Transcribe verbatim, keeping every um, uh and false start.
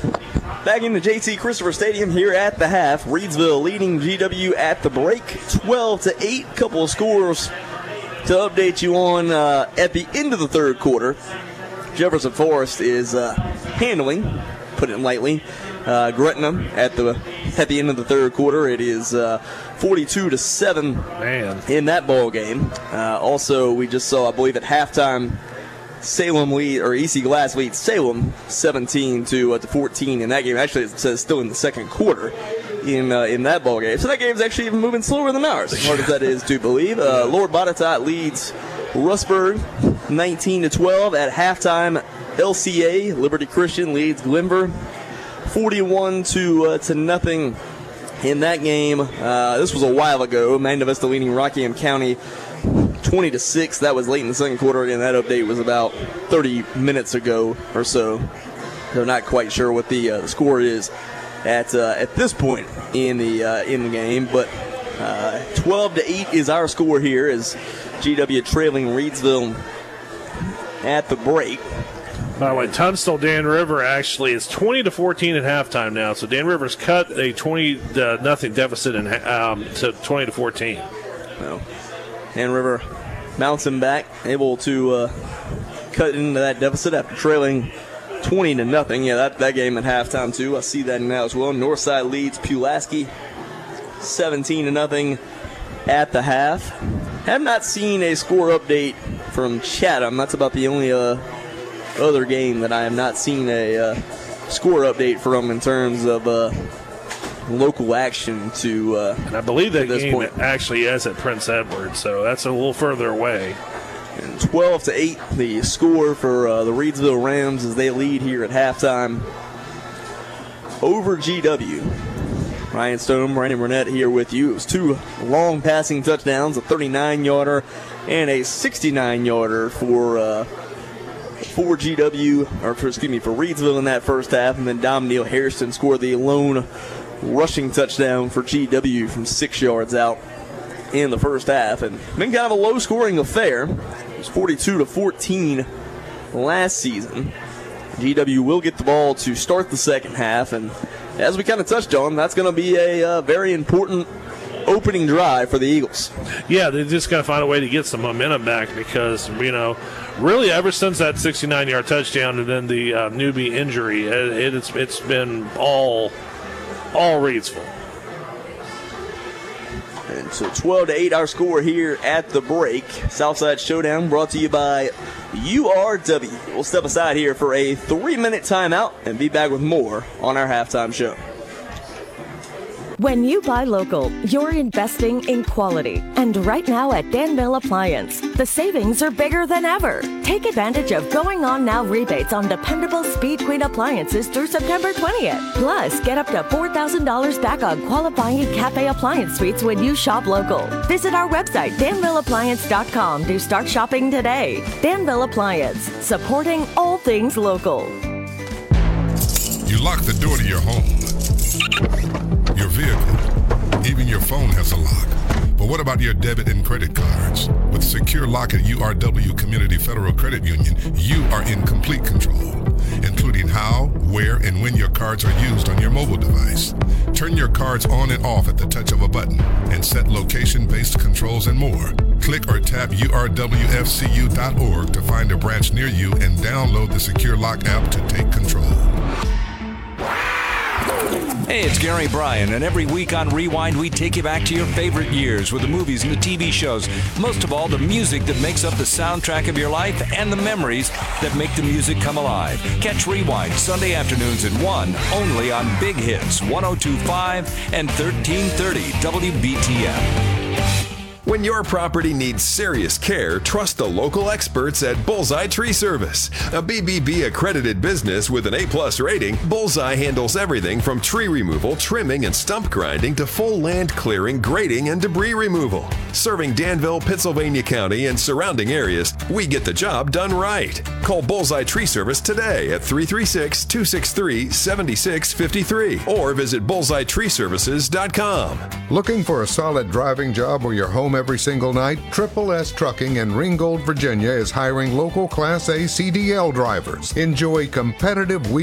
Back in the J T Christopher Stadium here at the half. Reedsville leading G W at the break, twelve to eight. Couple of scores to update you on uh, at the end of the third quarter. Jefferson Forest is uh, handling, put it lightly, uh, Gretna at the at the end of the third quarter. It is uh, forty-two to seven Man. in that ball game. Uh, also, we just saw, I believe, at halftime, Salem lead, or E C Glass leads Salem seventeen to uh, to fourteen in that game. Actually, it says still in the second quarter in uh, in that ball game. So that game's actually even moving slower than ours, as hard as that is to believe. Uh, Lord Botetourt leads Rustburg nineteen to twelve at halftime. L C A Liberty Christian leads Glenver forty-one to uh, to nothing in that game. Uh, this was a while ago. Magna Vista leading Rockingham County twenty to six. That was late in the second quarter. Again, that update was about thirty minutes ago or so. They're not quite sure what the, uh, the score is at uh, at this point in the uh, in the game, but uh, twelve to eight is our score here as G W trailing Reedsville at the break. By the way, Tunstall Dan River actually is twenty to fourteen at halftime now. So Dan River's cut a twenty to nothing deficit in, um, to twenty to fourteen. Well, Dan River mounts him back, able to uh, cut into that deficit after trailing twenty to nothing. Yeah, that, that game at halftime too. I see that now as well. Northside leads Pulaski seventeen to nothing at the half. Have not seen a score update from Chatham. That's about the only uh, other game that I have not seen a uh, score update from in terms of uh, local action to uh, and I believe that this game point. actually is at Prince Edward, so that's a little further away. And twelve to eight, the score for uh, the Reedsville Rams as they lead here at halftime over G W. Ryan Stone, Brandon Burnett here with you. It was two long passing touchdowns, a thirty-nine-yarder and a sixty-nine-yarder for uh, for G W, or for, excuse me, for Reedsville in that first half, and then Dom Neal Harrison scored the lone rushing touchdown for G W from six yards out in the first half, and been kind of a low-scoring affair. It was forty-two to fourteen last season. G W will get the ball to start the second half, and as we kind of touched on, that's going to be a uh, very important opening drive for the Eagles. Yeah, they just got to find a way to get some momentum back because, you know, really ever since that sixty-nine-yard touchdown and then the uh, newbie injury, it, it's it's been all all Reedsville. And so twelve to eight our score here at the break. Southside Showdown brought to you by U R W. We'll step aside here for a three-minute timeout and be back with more on our halftime show. When you buy local, you're investing in quality. And right now at Danville Appliance, the savings are bigger than ever. Take advantage of going on now rebates on dependable Speed Queen appliances through September twentieth. Plus, get up to four thousand dollars back on qualifying Cafe appliance suites when you shop local. Visit our website, danville appliance dot com, to start shopping today. Danville Appliance, supporting all things local. You lock the door to your home, your vehicle, even your phone has a lock. But what about your debit and credit cards? With Secure Lock at U R W Community Federal Credit Union, you are in complete control, including how, where, and when your cards are used on your mobile device. Turn your cards on and off at the touch of a button and set location-based controls and more. Click or tap U R W F C U dot org to find a branch near you and download the Secure Lock app to take control. Hey, it's Gary Bryan, and every week on Rewind, we take you back to your favorite years with the movies and the T V shows. Most of all, the music that makes up the soundtrack of your life and the memories that make the music come alive. Catch Rewind Sunday afternoons at one, only on Big Hits, one oh two point five and thirteen thirty W B T M. When your property needs serious care, trust the local experts at Bullseye Tree Service. A B B B accredited business with an A plus rating, Bullseye handles everything from tree removal, trimming, and stump grinding to full land clearing, grading, and debris removal. Serving Danville, Pittsylvania County, and surrounding areas, we get the job done right. Call Bullseye Tree Service today at three three six, two six three, seven six five three or visit bullseye tree services dot com. Looking for a solid driving job or your home every single night? Triple S Trucking in Ringgold, Virginia is hiring local Class A C D L drivers. Enjoy competitive